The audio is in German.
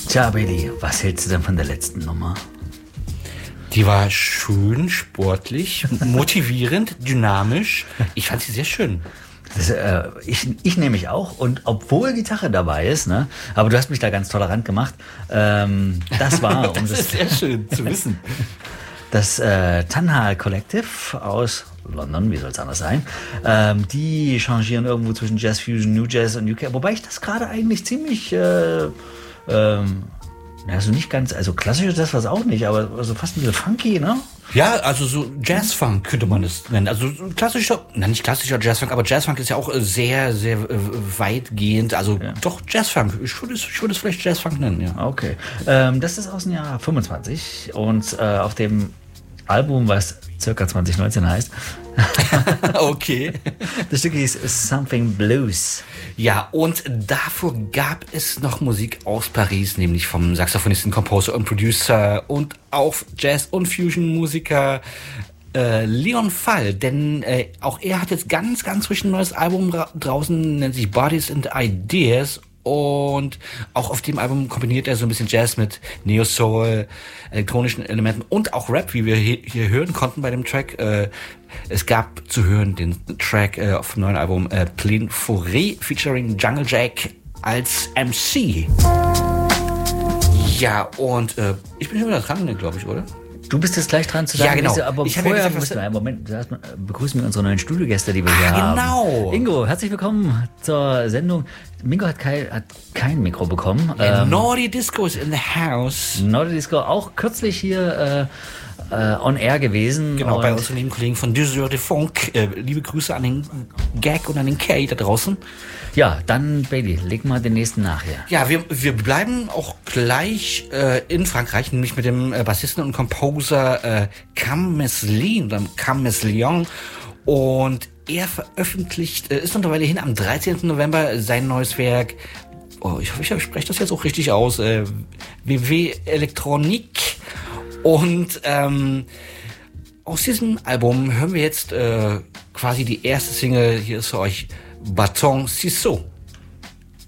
Tja, Bailey, was hältst du denn von der letzten Nummer? Die war schön, sportlich, motivierend, dynamisch. Ich fand sie sehr schön. Das, ich nehme mich auch. Und obwohl Gitarre dabei ist, ne, aber du hast mich da ganz tolerant gemacht. Das war... Das ist sehr schön zu wissen. Das Tanha Collective aus London, wie soll es anders sein? Die changieren irgendwo zwischen Jazz Fusion, New Jazz und UK. Wobei ich das gerade eigentlich ziemlich... also nicht ganz, also klassisch das was auch nicht, aber so fast ein bisschen funky, ne? Ja, also so Jazzfunk könnte man es nennen. Also klassischer, nicht klassischer Jazzfunk, aber Jazzfunk ist ja auch sehr, sehr weitgehend. Also doch Jazzfunk. Ich würde es vielleicht Jazzfunk nennen, ja. Okay. Das ist aus dem Jahr 25 und auf dem Album, was circa 2019 heißt. Okay. Das Stück hieß Something Blues. Ja, und davor gab es noch Musik aus Paris, nämlich vom Saxophonisten, Composer und Producer und auch Jazz- und Fusion-Musiker Leon Fall. Denn auch er hat jetzt ganz, ganz frisch ein neues Album draußen, nennt sich Bodies and Ideas. Und auch auf dem Album kombiniert er so ein bisschen Jazz mit Neo-Soul, elektronischen Elementen und auch Rap, wie wir hier hören konnten bei dem Track. Es gab zu hören den Track auf dem neuen Album Plein Forêt featuring Jungle Jack als MC. Ja, und ich bin schon wieder dran, glaube ich, oder? Du bist jetzt gleich dran zu sagen, ja, genau. Aber ich vorher ja müssen wir einen Moment, begrüßen wir unsere neuen Studiogäste, die wir hier haben. Genau. Ingo, herzlich willkommen zur Sendung. Mingo hat kein Mikro bekommen. Naughty Disco is in the house. Naughty Disco auch kürzlich hier on air gewesen. Genau, bei unseren lieben Kollegen von Duseur de Funk. Liebe Grüße an den Gag und an den Kay da draußen. Ja, dann, Bailey, leg mal den nächsten nachher. Ja, wir bleiben auch gleich in Frankreich, nämlich mit dem Bassisten und Composer Cam Meslion. Und er veröffentlicht, ist mittlerweile hin am 13. November sein neues Werk. Oh, ich hoffe, ich spreche das jetzt auch richtig aus. WW Electronique. Und aus diesem Album hören wir jetzt quasi die erste Single. Hier ist für euch Bâton Ciseaux.